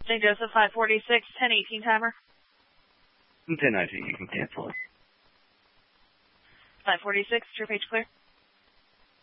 St. Joseph 546, 1018 timer. 1019, you can cancel it. 546, your page clear.